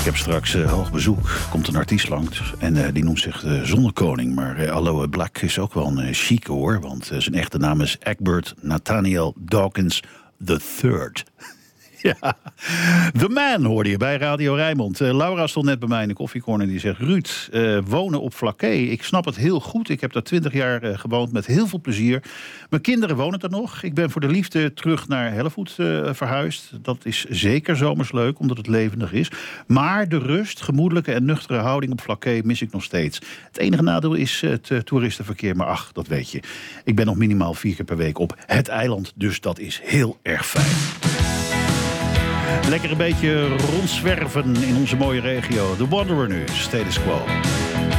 Ik heb straks hoog bezoek. Komt een artiest langs en die noemt zich de Zonnekoning. Maar Aloe Black is ook wel een chique hoor. Want zijn echte naam is Egbert Nathaniel Dawkins III. Ja, The Man hoorde je bij Radio Rijnmond. Laura stond net bij mij in de koffiecorner en die zegt... Ruud, wonen op Vlakke, ik snap het heel goed. Ik heb daar 20 jaar gewoond met heel veel plezier. Mijn kinderen wonen er nog. Ik ben voor de liefde terug naar Hellevoet verhuisd. Dat is zeker zomers leuk, omdat het levendig is. Maar de rust, gemoedelijke en nuchtere houding op Vlakke mis ik nog steeds. Het enige nadeel is het toeristenverkeer, maar ach, dat weet je. Ik ben nog minimaal 4 keer per week op het eiland, dus dat is heel erg fijn. Lekker een beetje rondzwerven in onze mooie regio. The Wanderer nu, Status Quo.